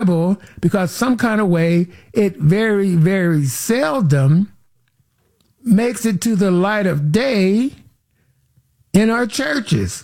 Bible because some kind of way it very, very seldom makes it to the light of day in our churches.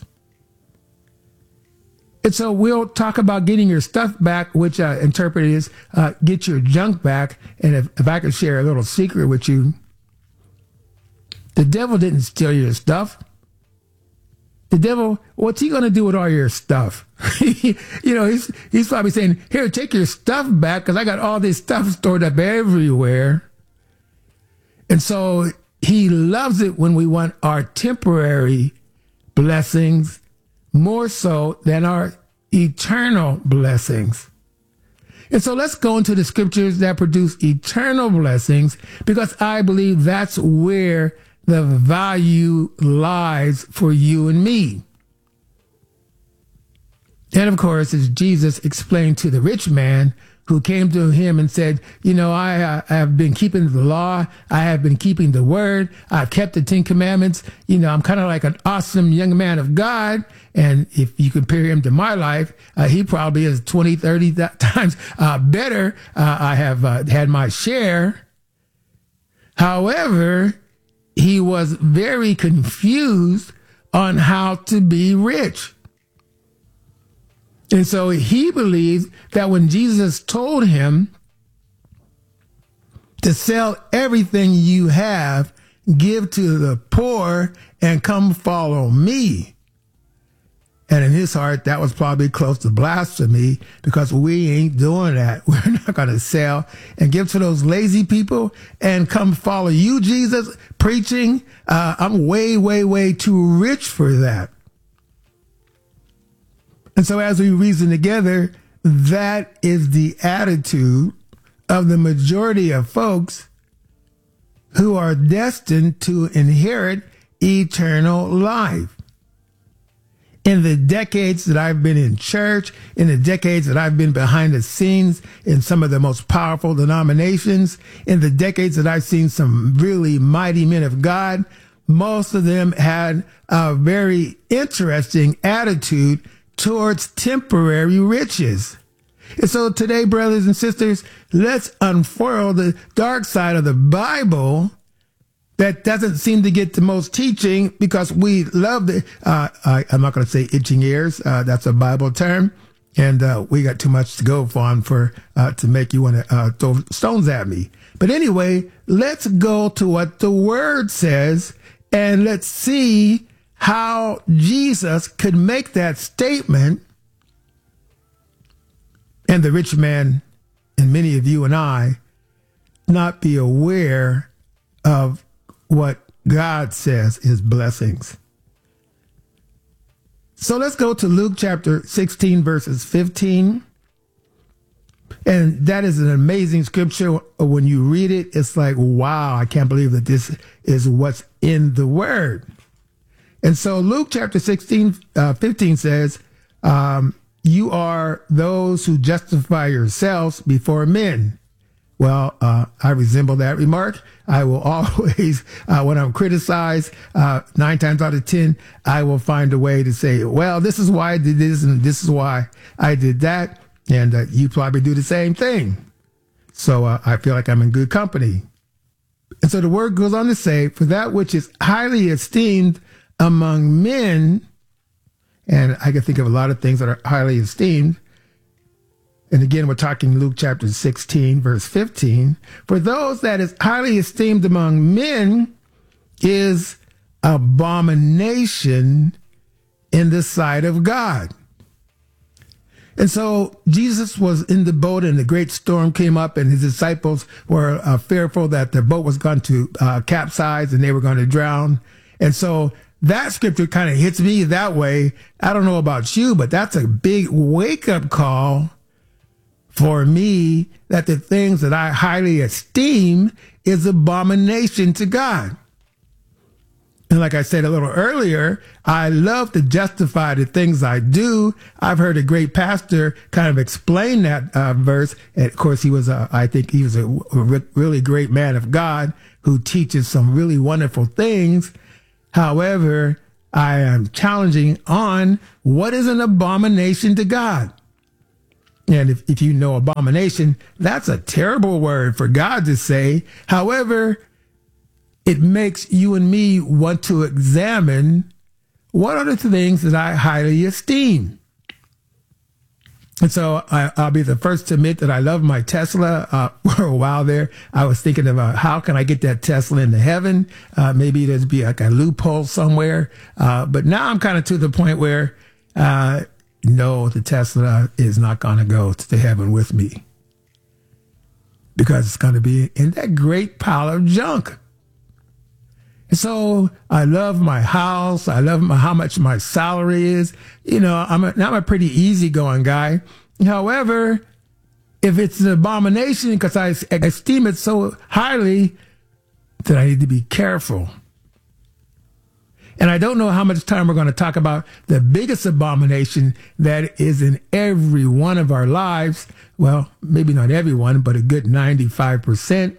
And so we'll talk about getting your stuff back, which I interpret is get your junk back. And if I could share a little secret with you, the devil didn't steal your stuff. The devil, what's he going to do with all your stuff? He's probably saying, here, take your stuff back because I got all this stuff stored up everywhere. And so he loves it when we want our temporary blessings more so than our eternal blessings. And so let's go into the scriptures that produce eternal blessings, because I believe that's where the value lies for you and me. And of course, as Jesus explained to the rich man who came to him and said, I have been keeping the law. I have been keeping the word. I've kept the 10 Commandments. I'm kind of like an awesome young man of God. And if you compare him to my life, he probably is 20, 30 times better. I have had my share. However, he was very confused on how to be rich. And so he believed that when Jesus told him to sell everything you have, give to the poor, and come follow me. And in his heart, that was probably close to blasphemy, because we ain't doing that. We're not going to sell and give to those lazy people and come follow you, Jesus, preaching. I'm way, way, way too rich for that. And so as we reason together, that is the attitude of the majority of folks who are destined to inherit eternal life. In the decades that I've been in church, in the decades that I've been behind the scenes in some of the most powerful denominations, in the decades that I've seen some really mighty men of God, most of them had a very interesting attitude towards temporary riches. And so today, brothers and sisters, let's unfurl the dark side of the Bible that doesn't seem to get the most teaching, because we love I'm not going to say itching ears. That's a Bible term. And we got too much to go on to make you want to throw stones at me. But anyway, let's go to what the word says, and let's see how Jesus could make that statement, and the rich man and many of you and I not be aware of what God says is blessings. So let's go to Luke chapter 16, verses 15. And that is an amazing scripture. When you read it, it's like, wow, I can't believe that this is what's in the word. And so Luke chapter 16, 15 says, you are those who justify yourselves before men. Well, I resemble that remark. I will always, when I'm criticized, 9 times out of 10, I will find a way to say, well, this is why I did this, and this is why I did that. And you probably do the same thing. So I feel like I'm in good company. And so the word goes on to say, for that which is highly esteemed among men, and I can think of a lot of things that are highly esteemed. And again, we're talking Luke chapter 16, verse 15. For those that is highly esteemed among men is abomination in the sight of God. And so Jesus was in the boat, and the great storm came up, and his disciples were fearful that their boat was going to capsize and they were going to drown. And so that scripture kind of hits me that way. I don't know about you, but that's a big wake-up call for me, that the things that I highly esteem is abomination to God. And like I said a little earlier, I love to justify the things I do. I've heard a great pastor kind of explain that verse. And of course, I think he was a really great man of God who teaches some really wonderful things. However, I am challenging on what is an abomination to God. And if you know abomination, that's a terrible word for God to say. However, it makes you and me want to examine what are the things that I highly esteem. And so I'll be the first to admit that I love my Tesla. For a while there, I was thinking about how can I get that Tesla into heaven? Maybe there'd be like a loophole somewhere. But now I'm kind of to the point where, no, the Tesla is not going to go to heaven with me, because it's going to be in that great pile of junk. And so I love my house. I love how much my salary is. You know, I'm a pretty easygoing guy. However, if it's an abomination, because I esteem it so highly, then I need to be careful. And I don't know how much time we're going to talk about the biggest abomination that is in every one of our lives. Well, maybe not everyone, but a good 95%.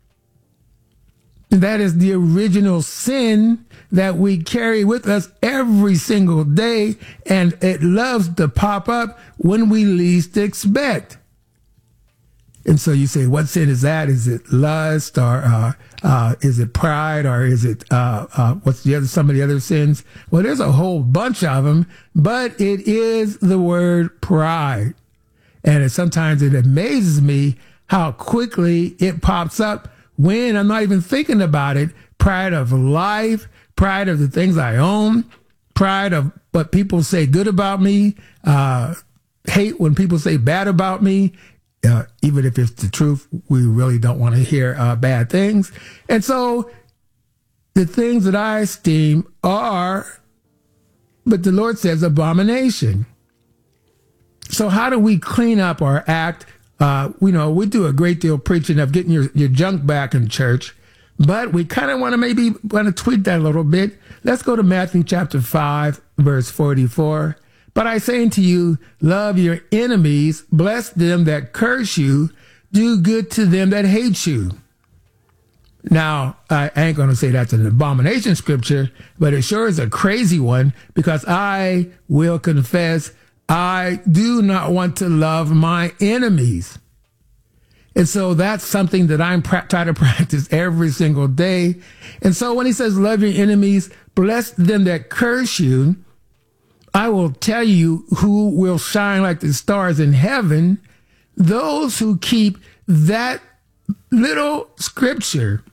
That is the original sin that we carry with us every single day, and it loves to pop up when we least expect. And so you say, what sin is that? Is it lust, or is it pride, or is it what's some of the other sins? Well, there's a whole bunch of them, but it is the word pride. And sometimes it amazes me how quickly it pops up when I'm not even thinking about it. Pride of life, pride of the things I own, pride of what people say good about me, hate when people say bad about me. Even if it's the truth, we really don't want to hear bad things. And so the things that I esteem are, but the Lord says, abomination. So how do we clean up our act? We do a great deal of preaching of getting your junk back in church, but we kind of want to tweak that a little bit. Let's go to Matthew chapter 5, verse 44. But I say unto you, love your enemies, bless them that curse you, do good to them that hate you. Now, I ain't going to say that's an abomination scripture, but it sure is a crazy one, because I will confess I do not want to love my enemies. And so that's something that I'm trying to practice every single day. And so when he says, love your enemies, bless them that curse you, I will tell you who will shine like the stars in heaven, those who keep that little scripture,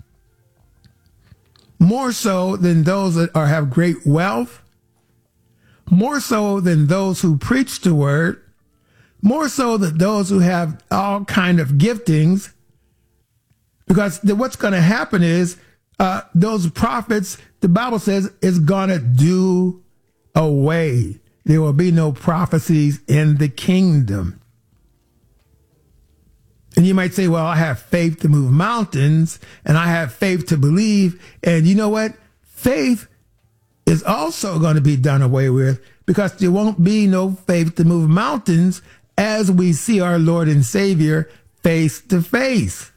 more so than those that have great wealth, more so than those who preach the word, more so than those who have all kind of giftings. Because what's going to happen is those prophets, the Bible says, is going to do away. There will be no prophecies in the kingdom. And you might say, well, I have faith to move mountains, and I have faith to believe. And you know what? Faith is also going to be done away with, because there won't be no faith to move mountains as we see our Lord and Savior face to face.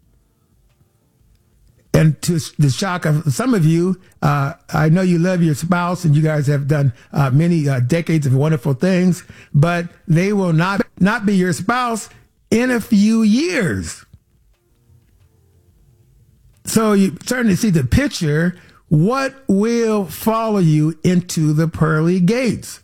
And to the shock of some of you, I know you love your spouse and you guys have done many decades of wonderful things, but they will not be your spouse in a few years. So you're starting to see the picture. What will follow you into the pearly gates?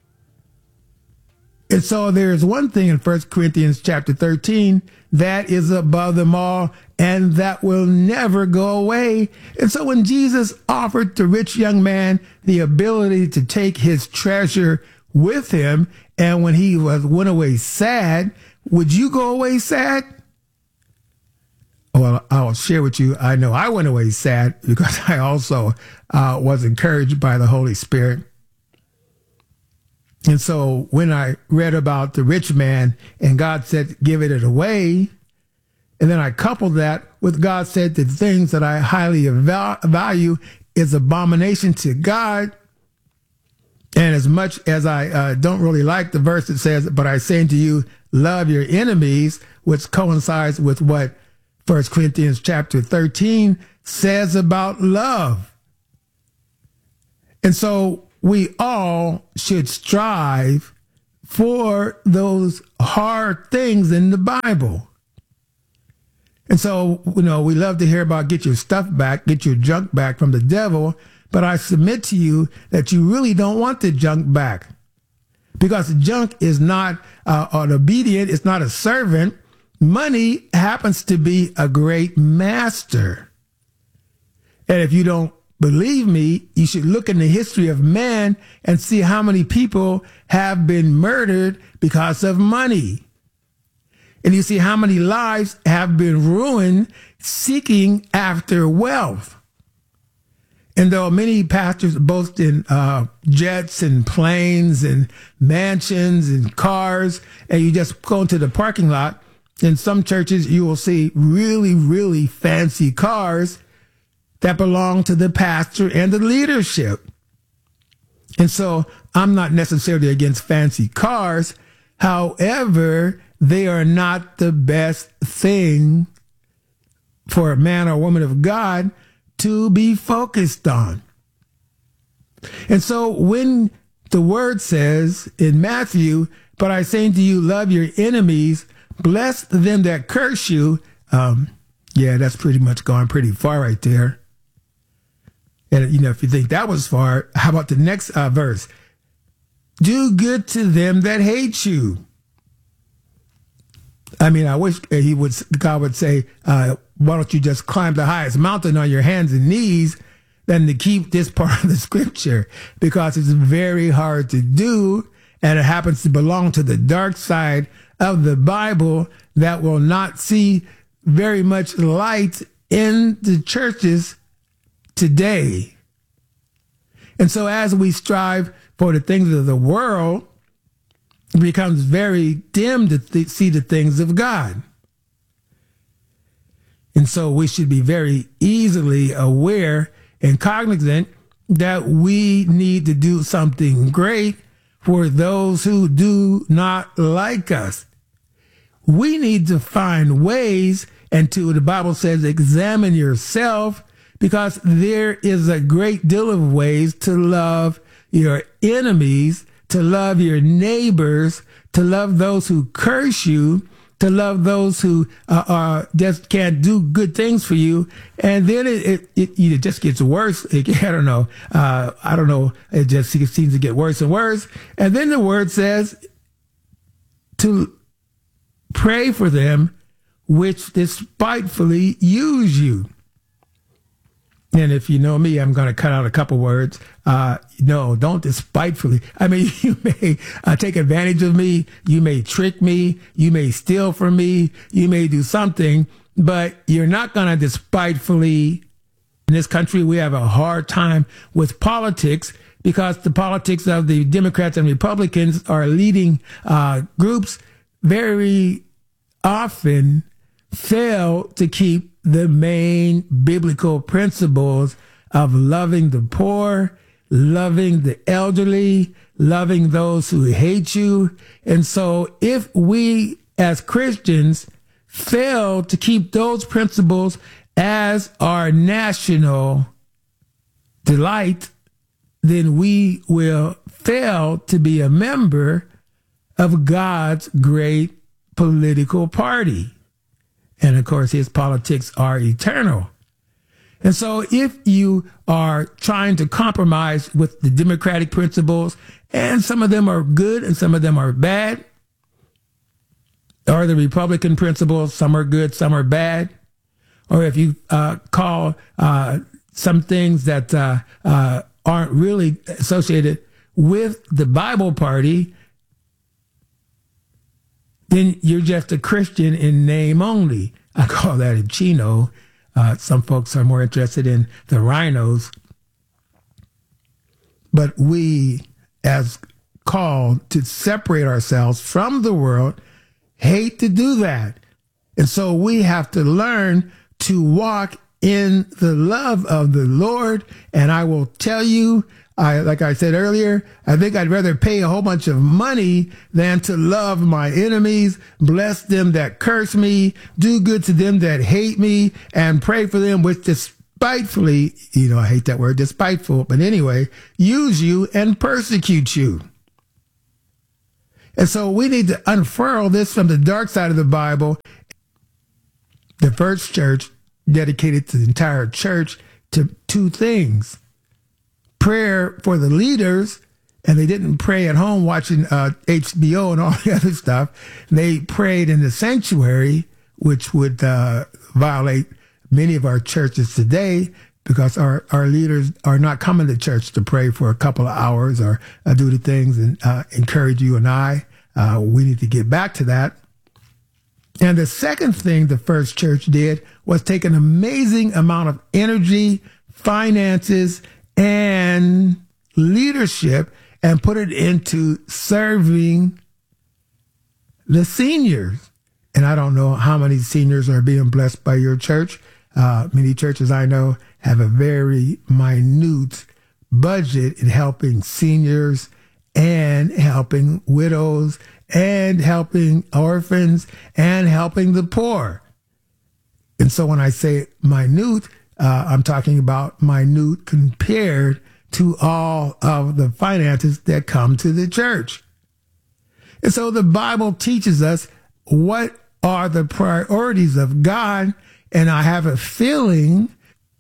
And so there's one thing in 1 Corinthians chapter 13 that is above them all, and that will never go away. And so when Jesus offered the rich young man the ability to take his treasure with him, and when he went away sad, would you go away sad? Well, I'll share with you. I know I went away sad, because I also was encouraged by the Holy Spirit. And so when I read about the rich man and God said, give it away, and then I coupled that with God said the things that I highly value is abomination to God. And as much as I don't really like the verse that says, but I say unto you, love your enemies, which coincides with what 1 Corinthians chapter 13 says about love. And so we all should strive for those hard things in the Bible. And so, we love to hear about get your stuff back, get your junk back from the devil. But I submit to you that you really don't want the junk back, because the junk is not an obedient. It's not a servant. Money happens to be a great master. And if you don't believe me, you should look in the history of man and see how many people have been murdered because of money. And you see how many lives have been ruined seeking after wealth. And though many pastors boast in jets and planes and mansions and cars, and you just go into the parking lot, in some churches you will see really, really fancy cars that belong to the pastor and the leadership. And so I'm not necessarily against fancy cars. However, they are not the best thing for a man or woman of God to be focused on. And so when the word says in Matthew, but I say to you, love your enemies, bless them that curse you. That's pretty much going pretty far right there. And, if you think that was far, how about the next verse? Do good to them that hate you. I mean, I wish God would say, why don't you just climb the highest mountain on your hands and knees than to keep this part of the scripture, because it's very hard to do. And it happens to belong to the dark side of the Bible that will not see very much light in the churches today. And so as we strive for the things of the world, it becomes very dim to see the things of God. And so we should be very easily aware and cognizant that we need to do something great for those who do not like us. We need to find ways, and the Bible says, examine yourself, because there is a great deal of ways to love your enemies, to love your neighbors, to love those who curse you, to love those who just can't do good things for you. And then it just gets worse. I don't know. It just seems to get worse and worse. And then the word says to pray for them which despitefully use you. And if you know me, I'm going to cut out a couple words. No, don't despitefully. I mean, you may take advantage of me. You may trick me. You may steal from me. You may do something, but you're not going to despitefully. In this country, we have a hard time with politics, because the politics of the Democrats and Republicans are leading groups very often fail to keep the main biblical principles of loving the poor, loving the elderly, loving those who hate you. And so if we as Christians fail to keep those principles as our national delight, then we will fail to be a member of God's great political party. And of course, his politics are eternal. And so if you are trying to compromise with the democratic principles, and some of them are good and some of them are bad, or the Republican principles, some are good, some are bad, or if you call some things that aren't really associated with the Bible party, then you're just a Christian in name only. I call that a chino. Some folks are more interested in the rhinos. But we, as called to separate ourselves from the world, hate to do that. And so we have to learn to walk in the love of the Lord. And I will tell you, like I said earlier, I think I'd rather pay a whole bunch of money than to love my enemies, bless them that curse me, do good to them that hate me, and pray for them which despitefully, I hate that word, despiteful, but anyway, use you and persecute you. And so we need to unfurl this from the dark side of the Bible. The first church dedicated to the entire church to two things: prayer for the leaders, and they didn't pray at home watching HBO and all the other stuff. They prayed in the sanctuary, which would violate many of our churches today, because our leaders are not coming to church to pray for a couple of hours or do the things and encourage you and I. We need to get back to that. And the second thing the first church did was take an amazing amount of energy, finances, and leadership and put it into serving the seniors. And I don't know how many seniors are being blessed by your church. Many churches I know have a very minute budget in helping seniors and helping widows and helping orphans and helping the poor. And so when I say minute, I'm talking about minute compared to all of the finances that come to the church. And so the Bible teaches us what are the priorities of God. And I have a feeling,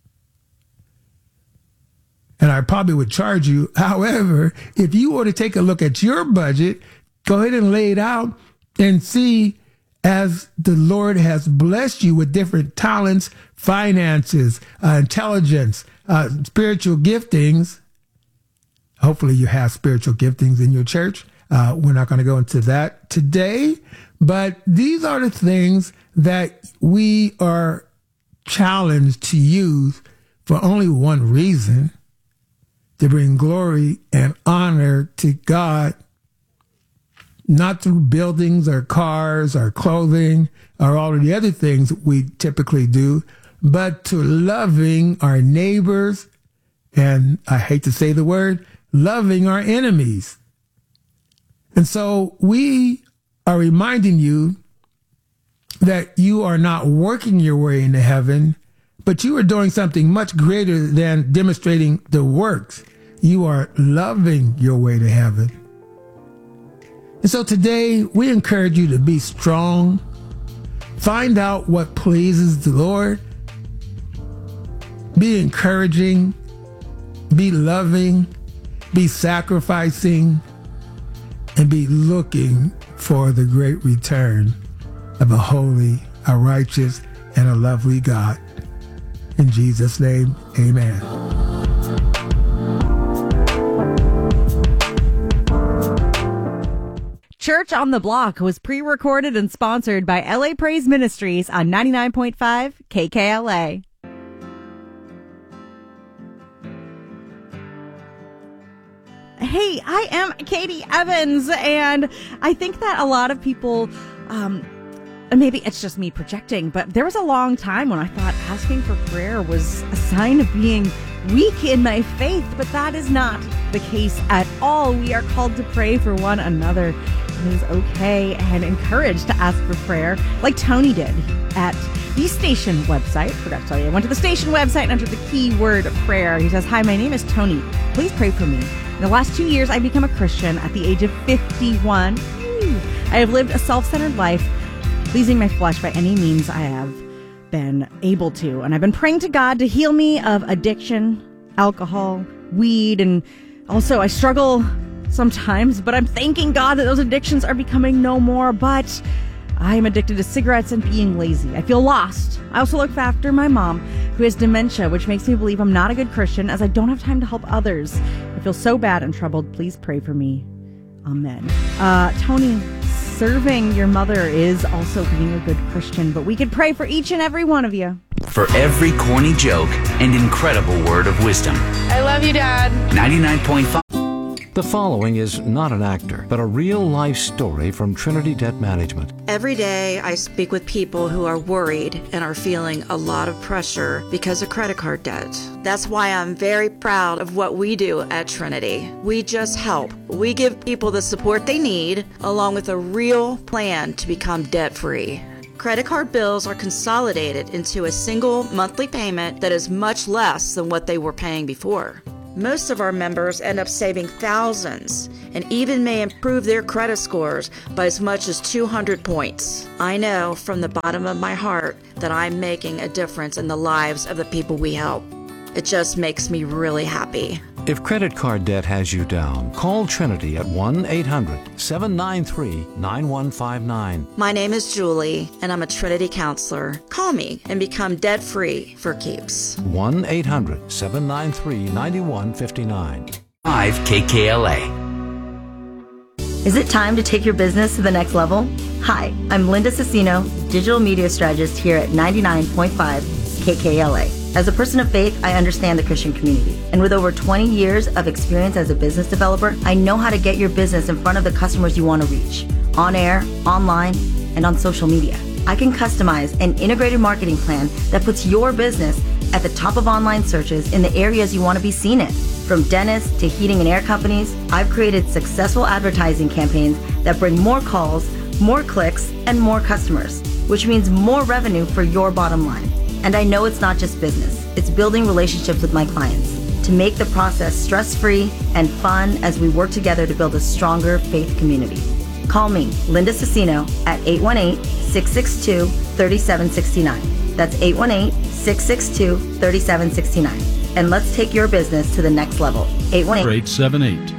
and I probably would charge you. However, if you were to take a look at your budget, go ahead and lay it out and see, as the Lord has blessed you with different talents, finances, intelligence, spiritual giftings. Hopefully you have spiritual giftings in your church. We're not going to go into that today, but these are the things that we are challenged to use for only one reason: to bring glory and honor to God, not through buildings or cars or clothing or all of the other things we typically do, but to loving our neighbors, and I hate to say the word, loving our enemies. And so we are reminding you that you are not working your way into heaven, but you are doing something much greater than demonstrating the works. You are loving your way to heaven. And so today we encourage you to be strong, find out what pleases the Lord, be encouraging, be loving, be sacrificing, and be looking for the great return of a holy, a righteous, and a lovely God. In Jesus' name, amen. Church on the Block was pre-recorded and sponsored by LA Praise Ministries on 99.5 KKLA. Hey, I am Katie Evans, and I think that a lot of people, maybe it's just me projecting, but there was a long time when I thought asking for prayer was a sign of being weak in my faith, but that is not the case at all. We are called to pray for one another. It is okay and encouraged to ask for prayer, like Tony did at the station website. Forgot to tell you, I went to the station website and entered the keyword prayer. He says, "Hi, my name is Tony. Please pray for me. In the last 2 years, I've become a Christian at the age of 51. I have lived a self-centered life, pleasing my flesh by any means I have been able to. And I've been praying to God to heal me of addiction, alcohol, weed, and also I struggle sometimes, but I'm thanking God that those addictions are becoming no more. But I am addicted to cigarettes and being lazy. I feel lost. I also look after my mom, who has dementia, which makes me believe I'm not a good Christian, as I don't have time to help others. I feel so bad and troubled. Please pray for me. Amen." Tony, serving your mother is also being a good Christian, but we could pray for each and every one of you. For every corny joke and incredible word of wisdom. I love you, Dad. 99.5. The following is not an actor, but a real-life story from Trinity Debt Management. Every day I speak with people who are worried and are feeling a lot of pressure because of credit card debt. That's why I'm very proud of what we do at Trinity. We just help. We give people the support they need, along with a real plan to become debt-free. Credit card bills are consolidated into a single monthly payment that is much less than what they were paying before. Most of our members end up saving thousands and even may improve their credit scores by as much as 200 points. I know from the bottom of my heart that I'm making a difference in the lives of the people we help. It just makes me really happy. If credit card debt has you down, call Trinity at 1-800-793-9159. My name is Julie, and I'm a Trinity counselor. Call me and become debt-free for keeps. 1-800-793-9159. 5 KKLA. Is it time to take your business to the next level? Hi, I'm Linda Cicino, digital media strategist here at 99.5 KKLA. As a person of faith, I understand the Christian community. And with over 20 years of experience as a business developer, I know how to get your business in front of the customers you want to reach, on air, online, and on social media. I can customize an integrated marketing plan that puts your business at the top of online searches in the areas you want to be seen in. From dentists to heating and air companies, I've created successful advertising campaigns that bring more calls, more clicks, and more customers, which means more revenue for your bottom line. And I know it's not just business. It's building relationships with my clients to make the process stress-free and fun as we work together to build a stronger faith community. Call me, Linda Cicino, at 818-662-3769. That's 818-662-3769. And let's take your business to the next level. 818-878.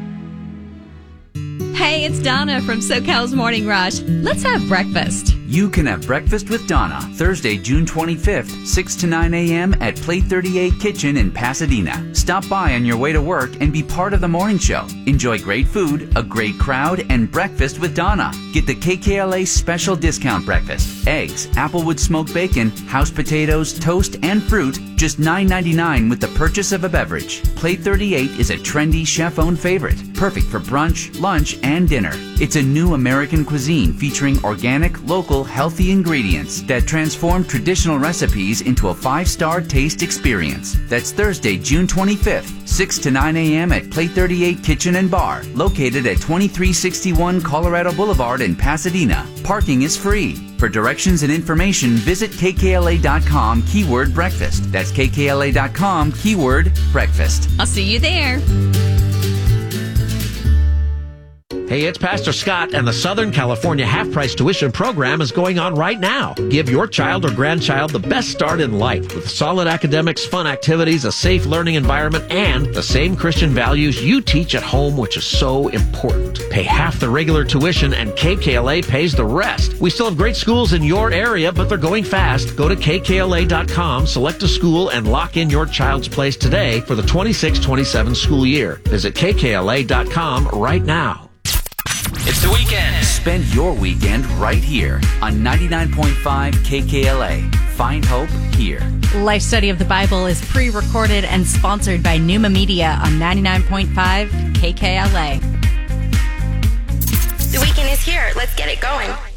Hey, it's Donna from SoCal's Morning Rush. Let's have breakfast. You can have breakfast with Donna, Thursday, June 25th, 6 to 9 a.m. at Plate 38 Kitchen in Pasadena. Stop by on your way to work and be part of the morning show. Enjoy great food, a great crowd, and breakfast with Donna. Get the KKLA special discount breakfast. Eggs, Applewood smoked bacon, house potatoes, toast, and fruit, just $9.99 with the purchase of a beverage. Plate 38 is a trendy chef-owned favorite, perfect for brunch, lunch, and dinner. It's a new American cuisine featuring organic, local, healthy ingredients that transform traditional recipes into a 5-star taste experience. That's Thursday, June 25th, 6 to 9 a.m. at Plate 38 Kitchen and Bar, located at 2361 Colorado Boulevard in Pasadena. Parking is free. For directions and information, visit kkla.com keyword breakfast. That's kkla.com keyword breakfast. I'll see you there. Hey, it's Pastor Scott, and the Southern California half-price tuition program is going on right now. Give your child or grandchild the best start in life with solid academics, fun activities, a safe learning environment, and the same Christian values you teach at home, which is so important. Pay half the regular tuition, and KKLA pays the rest. We still have great schools in your area, but they're going fast. Go to kkla.com, select a school, and lock in your child's place today for the 26-27 school year. Visit kkla.com right now. It's the weekend. Spend your weekend right here on 99.5 KKLA. Find hope here. Life Study of the Bible is pre-recorded and sponsored by Numa Media on 99.5 KKLA. The weekend is here. Let's get it going.